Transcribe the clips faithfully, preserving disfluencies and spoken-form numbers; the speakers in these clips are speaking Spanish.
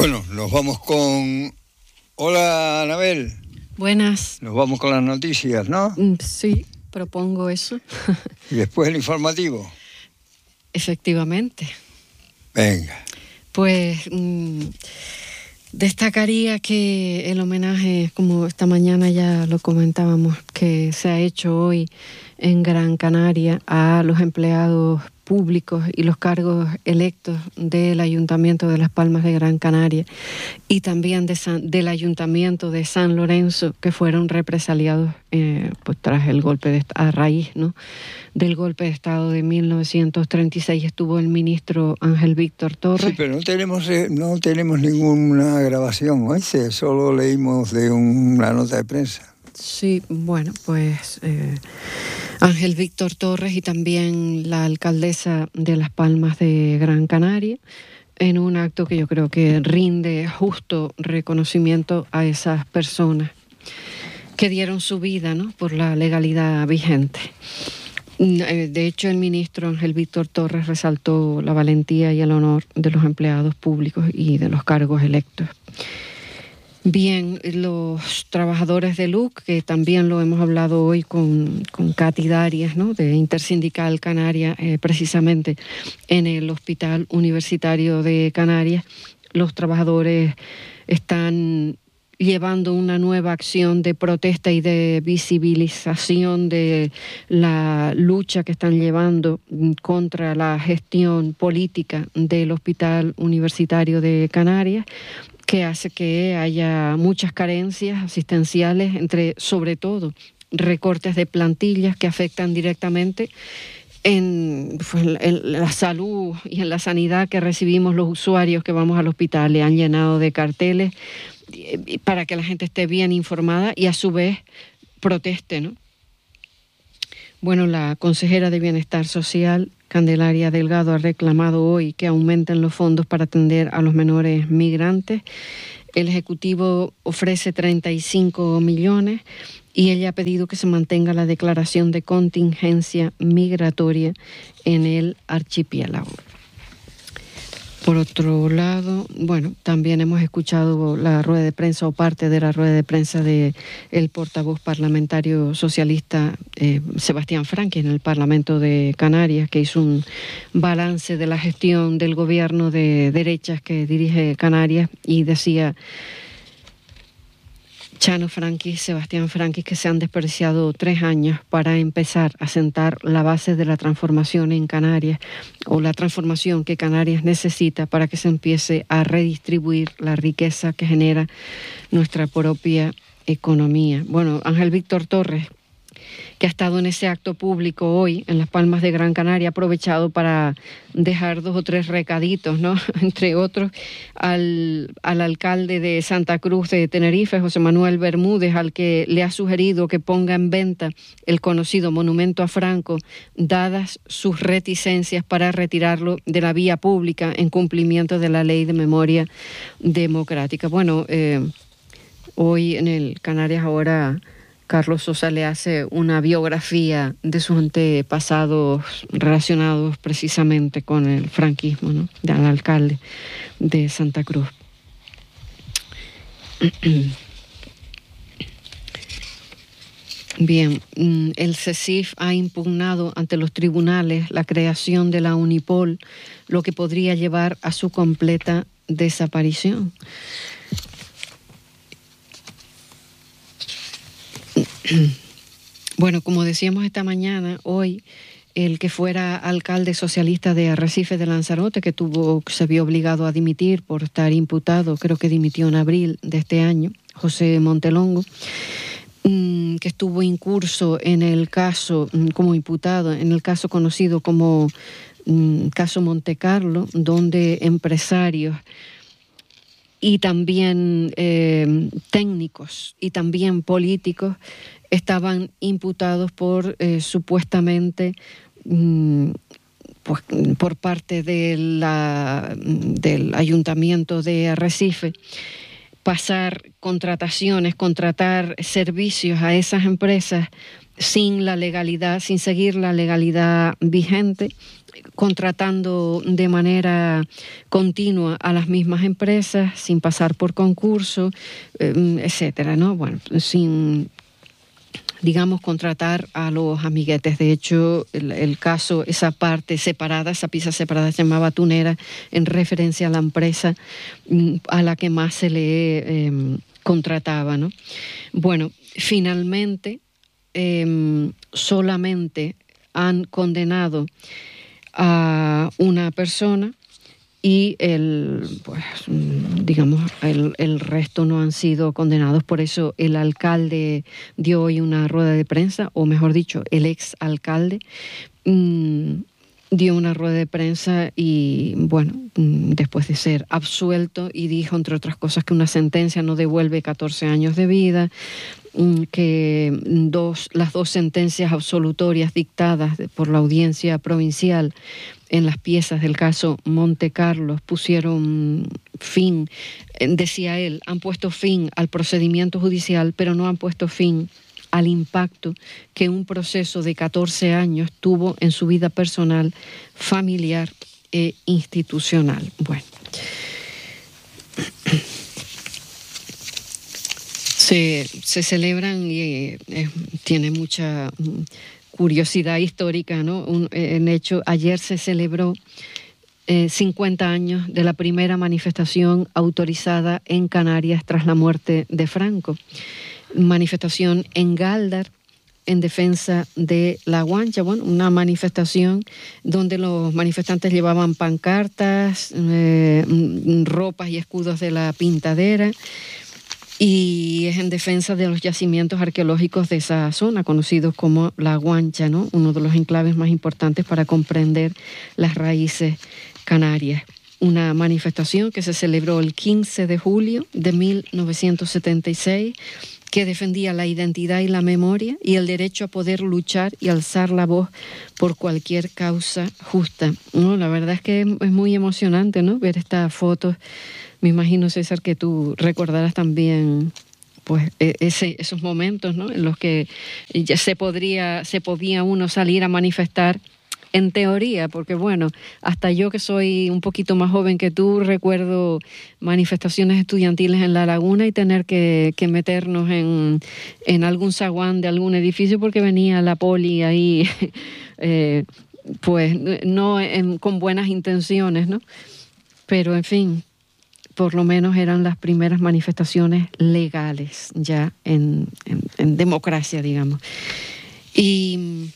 Bueno, nos vamos con... Hola, Anabel. Buenas. Nos vamos con las noticias, ¿no? Sí, propongo eso. Y después el informativo. Efectivamente. Venga. Pues mmm, destacaría que el homenaje, como esta mañana ya lo comentábamos, que se ha hecho hoy en Gran Canaria a los empleados públicos y los cargos electos del Ayuntamiento de Las Palmas de Gran Canaria y también de San, del Ayuntamiento de San Lorenzo, que fueron represaliados eh, pues tras el golpe de a raíz, ¿no?, del golpe de Estado de mil novecientos treinta y seis. Estuvo el ministro Ángel Víctor Torres. Sí, pero no tenemos no tenemos ninguna grabación, ¿no? Ese solo leímos de una nota de prensa. Sí, bueno, pues eh, Ángel Víctor Torres y también la alcaldesa de Las Palmas de Gran Canaria, en un acto que yo creo que rinde justo reconocimiento a esas personas que dieron su vida, ¿no?, por la legalidad vigente. De hecho, el ministro Ángel Víctor Torres resaltó la valentía y el honor de los empleados públicos y de los cargos electos. Bien, los trabajadores de L U C, que también lo hemos hablado hoy con, con Katy Darias, ¿no?, de Intersindical Canaria, eh, precisamente en el Hospital Universitario de Canarias, los trabajadores están llevando una nueva acción de protesta y de visibilización de la lucha que están llevando contra la gestión política del Hospital Universitario de Canarias, que hace que haya muchas carencias asistenciales, entre, sobre todo, recortes de plantillas que afectan directamente en, pues, en la salud y en la sanidad que recibimos los usuarios que vamos al hospital. Le han llenado de carteles para que la gente esté bien informada y a su vez proteste, ¿no? Bueno, la consejera de Bienestar Social, Candelaria Delgado, ha reclamado hoy que aumenten los fondos para atender a los menores migrantes. El Ejecutivo ofrece treinta y cinco millones y ella ha pedido que se mantenga la declaración de contingencia migratoria en el archipiélago. Por otro lado, bueno, también hemos escuchado la rueda de prensa o parte de la rueda de prensa de el portavoz parlamentario socialista eh, Sebastián Franqui en el Parlamento de Canarias, que hizo un balance de la gestión del gobierno de derechas que dirige Canarias y decía Chano Franqui, Sebastián Franqui, que se han desperdiciado tres años para empezar a sentar la base de la transformación en Canarias, o la transformación que Canarias necesita para que se empiece a redistribuir la riqueza que genera nuestra propia economía. Bueno, Ángel Víctor Torres, que ha estado en ese acto público hoy en Las Palmas de Gran Canaria, ha aprovechado para dejar dos o tres recaditos, ¿no? Entre otros, al, al alcalde de Santa Cruz de Tenerife, José Manuel Bermúdez, al que le ha sugerido que ponga en venta el conocido monumento a Franco, dadas sus reticencias para retirarlo de la vía pública en cumplimiento de la Ley de Memoria Democrática. Bueno, eh, hoy en el Canarias Ahora, Carlos Sosa le hace una biografía de sus antepasados relacionados precisamente con el franquismo, ¿no?, del alcalde de Santa Cruz. Bien, el CECIF ha impugnado ante los tribunales la creación de la Unipol, lo que podría llevar a su completa desaparición. Bueno, como decíamos esta mañana, hoy el que fuera alcalde socialista de Arrecife de Lanzarote, que tuvo, se vio obligado a dimitir por estar imputado, creo que dimitió en abril de este año, José Montelongo, que estuvo incurso en el caso, como imputado, en el caso conocido como caso Montecarlo, donde empresarios y también eh, técnicos y también políticos estaban imputados por eh, supuestamente mm, pues, por parte de la, del Ayuntamiento de Arrecife pasar contrataciones, contratar servicios a esas empresas sin la legalidad, sin seguir la legalidad vigente, contratando de manera continua a las mismas empresas, sin pasar por concurso, eh, etcétera, ¿no? Bueno, sin, digamos, contratar a los amiguetes. De hecho, el, el caso, esa parte separada, esa pieza separada se llamaba tunera, en referencia a la empresa a la que más se le eh, contrataba, ¿no? Bueno, finalmente, eh, solamente han condenado a una persona y el, pues, digamos, el, el resto no han sido condenados. Por eso el alcalde dio hoy una rueda de prensa, o mejor dicho, el ex alcalde mmm, dio una rueda de prensa y, bueno, después de ser absuelto, y dijo, entre otras cosas, que una sentencia no devuelve catorce años de vida, que dos, las dos sentencias absolutorias dictadas por la audiencia provincial en las piezas del caso Monte Carlos pusieron fin, decía él, han puesto fin al procedimiento judicial, pero no han puesto fin al impacto que un proceso de catorce años tuvo en su vida personal, familiar e institucional. Bueno, se, se celebran y eh, tiene mucha curiosidad histórica, ¿no? Un, en hecho, ayer se celebró eh, cincuenta años de la primera manifestación autorizada en Canarias tras la muerte de Franco. Manifestación en Gáldar en defensa de La Guancha. Bueno, una manifestación donde los manifestantes llevaban pancartas, eh, ropas y escudos de la Pintadera, y es en defensa de los yacimientos arqueológicos de esa zona, conocidos como La Guancha, ¿no? Uno de los enclaves más importantes para comprender las raíces canarias. Una manifestación que se celebró el quince de julio de mil novecientos setenta y seis, que defendía la identidad y la memoria y el derecho a poder luchar y alzar la voz por cualquier causa justa, ¿no? La verdad es que es muy emocionante, ¿no?, ver estas fotos. Me imagino, César, que tú recordarás también, pues, ese, esos momentos, ¿no?, en los que ya se podría, se podía uno salir a manifestar. En teoría, porque bueno, hasta yo que soy un poquito más joven que tú, recuerdo manifestaciones estudiantiles en La Laguna y tener que, que meternos en, en algún zaguán de algún edificio porque venía la poli ahí, eh, pues no en, con buenas intenciones, ¿no? Pero en fin, por lo menos eran las primeras manifestaciones legales ya en, en, en democracia, digamos. Y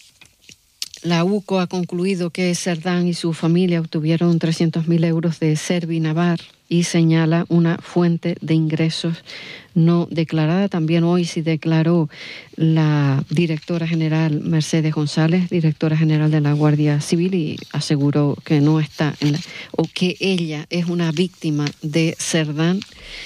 la U C O ha concluido que Cerdán y su familia obtuvieron trescientos mil euros de Servinavar y señala una fuente de ingresos no declarada. También hoy se declaró la directora general Mercedes González, directora general de la Guardia Civil, y aseguró que no está en la, o que ella es una víctima de Cerdán.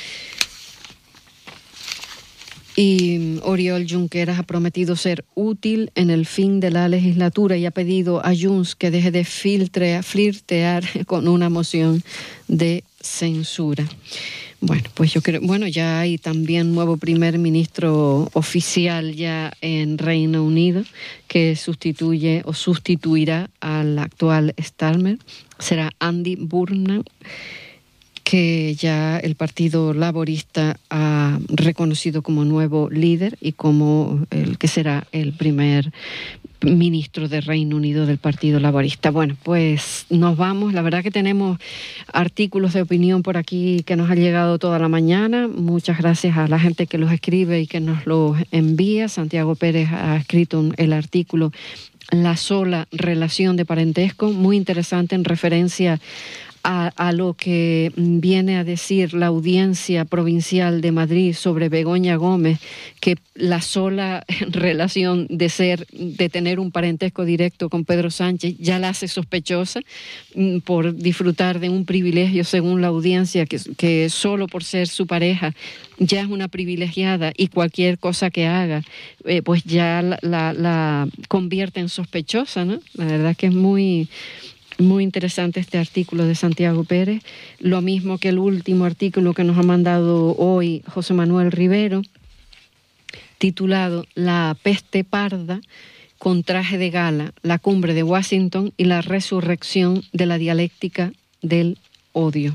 Y Oriol Junqueras ha prometido ser útil en el fin de la legislatura y ha pedido a Junts que deje de filtrear, flirtear con una moción de censura. Bueno, pues yo creo, bueno, ya hay también nuevo primer ministro oficial ya en Reino Unido que sustituye o sustituirá al actual Starmer. Será Andy Burnham, que ya el Partido Laborista ha reconocido como nuevo líder y como el que será el primer ministro de Reino Unido del Partido Laborista. Bueno, pues nos vamos. La verdad que tenemos artículos de opinión por aquí que nos ha llegado toda la mañana. Muchas gracias a la gente que los escribe y que nos los envía. Santiago Pérez ha escrito un, el artículo La sola relación de parentesco, muy interesante en referencia A, a lo que viene a decir la Audiencia Provincial de Madrid sobre Begoña Gómez, que la sola relación de ser, de tener un parentesco directo con Pedro Sánchez ya la hace sospechosa por disfrutar de un privilegio, según la audiencia, que, que solo por ser su pareja ya es una privilegiada y cualquier cosa que haga, eh, pues ya la, la, la convierte en sospechosa, ¿no? La verdad que es muy... Muy interesante este artículo de Santiago Pérez, lo mismo que el último artículo que nos ha mandado hoy José Manuel Rivero, titulado La peste parda, con traje de gala, la cumbre de Washington y la resurrección de la dialéctica del odio.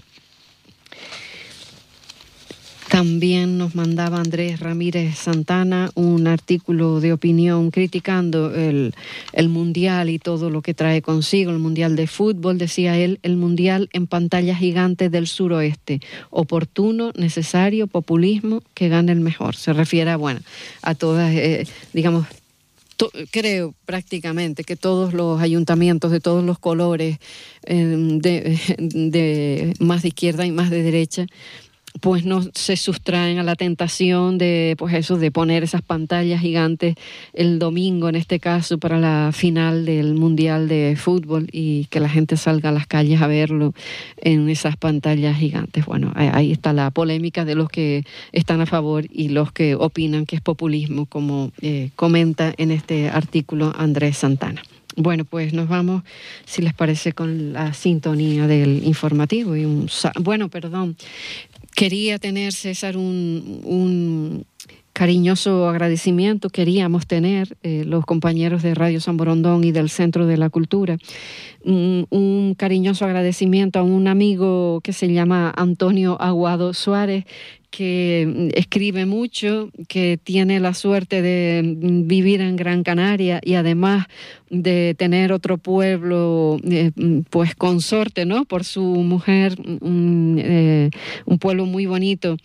También nos mandaba Andrés Ramírez Santana un artículo de opinión criticando el, el Mundial y todo lo que trae consigo, el Mundial de Fútbol. Decía él, el Mundial en pantalla gigante del suroeste, oportuno, necesario, populismo, que gane el mejor. Se refiere a, bueno, a todas, eh, digamos, to, creo prácticamente que todos los ayuntamientos de todos los colores, eh, de, de más de izquierda y más de derecha, pues no se sustraen a la tentación de, pues eso, de poner esas pantallas gigantes el domingo, en este caso, para la final del Mundial de Fútbol, y que la gente salga a las calles a verlo en esas pantallas gigantes. Bueno, ahí está la polémica de los que están a favor y los que opinan que es populismo, como eh, comenta en este artículo Andrés Santana. Bueno, pues nos vamos, si les parece, con la sintonía del informativo. Y un, bueno, perdón, quería tener, César, un, un cariñoso agradecimiento, queríamos tener eh, los compañeros de Radio San Borondón y del Centro de la Cultura, un, un cariñoso agradecimiento a un amigo que se llama Antonio Aguado Suárez, que escribe mucho, que tiene la suerte de vivir en Gran Canaria y además de tener otro pueblo, eh, pues consorte, ¿no?, por su mujer, un, eh, un pueblo muy bonito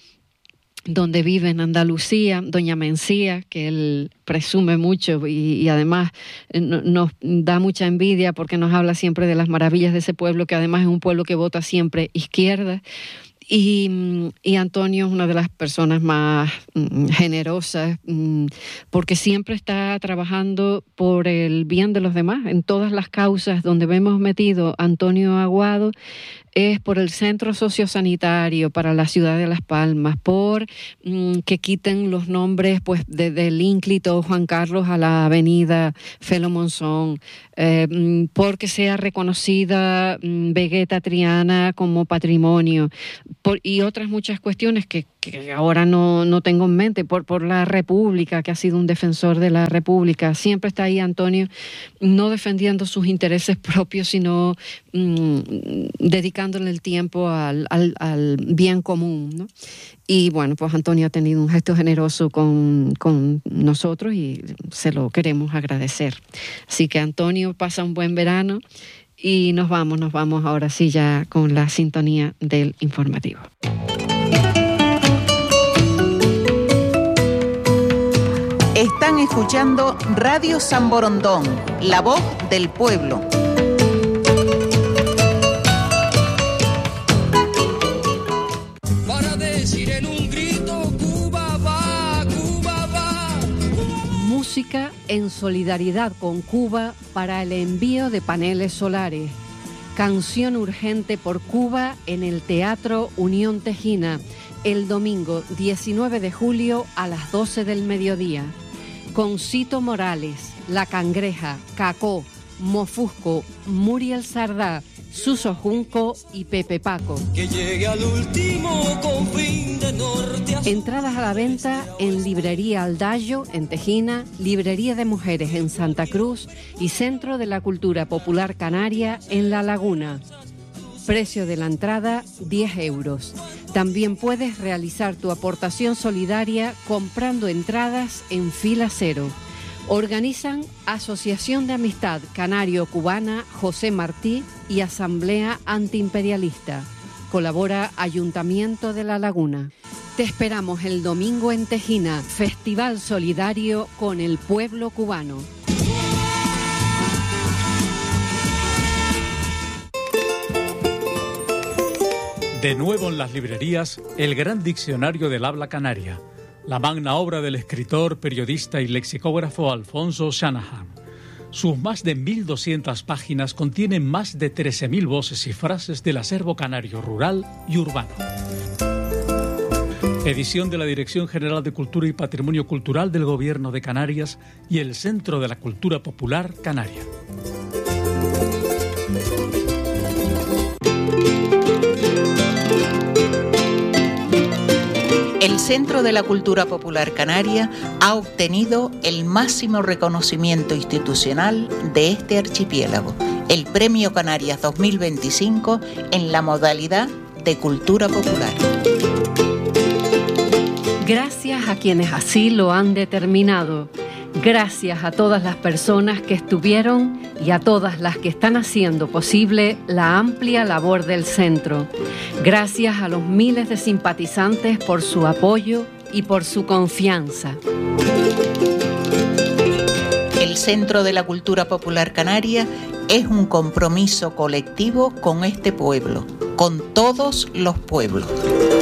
donde vive en Andalucía, Doña Mencía, que él presume mucho y, y además no, nos da mucha envidia porque nos habla siempre de las maravillas de ese pueblo, que además es un pueblo que vota siempre izquierda. Y, y Antonio es una de las personas más mm, generosas, mm, porque siempre está trabajando por el bien de los demás. En todas las causas donde vemos metido a Antonio Aguado es por el centro sociosanitario para la ciudad de Las Palmas, por mm, que quiten los nombres pues desde el ínclito Juan Carlos a la avenida Felo Monzón, eh, porque sea reconocida mm, Vegeta Triana como patrimonio, por, y otras muchas cuestiones que, que ahora no, no tengo en mente, por, por la República, que ha sido un defensor de la República. Siempre está ahí Antonio, no defendiendo sus intereses propios, sino mm, dedicándole el tiempo al, al, al bien común, ¿no? Y bueno, pues Antonio ha tenido un gesto generoso con, con nosotros y se lo queremos agradecer. Así que Antonio, pasa un buen verano y nos vamos, nos vamos ahora sí ya con la sintonía del informativo. Están escuchando Radio San Borondón, la voz del pueblo. Para decir en un grito, Cuba va, Cuba va. Música en solidaridad con Cuba para el envío de paneles solares. Canción urgente por Cuba en el Teatro Unión Tejina, el domingo diecinueve de julio a las doce del mediodía. Con Cito Morales, La Cangreja, Cacó, Mofusco, Muriel Sardá, Suso Junco y Pepe Paco. Que llegue al último confín de norte a... Entradas a la venta en Librería Aldallo, en Tejina, Librería de Mujeres en Santa Cruz y Centro de la Cultura Popular Canaria en La Laguna. Precio de la entrada, diez euros. También puedes realizar tu aportación solidaria comprando entradas en Fila Cero. Organizan Asociación de Amistad Canario-Cubana José Martí y Asamblea Antiimperialista. Colabora Ayuntamiento de La Laguna. Te esperamos el domingo en Tejina, Festival Solidario con el pueblo cubano. De nuevo en las librerías, el gran diccionario del habla canaria, la magna obra del escritor, periodista y lexicógrafo Alfonso Shanahan. Sus más de mil doscientas páginas contienen más de trece mil voces y frases del acervo canario rural y urbano. Edición de la Dirección General de Cultura y Patrimonio Cultural del Gobierno de Canarias y el Centro de la Cultura Popular Canaria. El Centro de la Cultura Popular Canaria ha obtenido el máximo reconocimiento institucional de este archipiélago, el Premio Canarias dos mil veinticinco en la modalidad de Cultura Popular. Gracias a quienes así lo han determinado. Gracias a todas las personas que estuvieron y a todas las que están haciendo posible la amplia labor del centro. Gracias a los miles de simpatizantes por su apoyo y por su confianza. El Centro de la Cultura Popular Canaria es un compromiso colectivo con este pueblo, con todos los pueblos.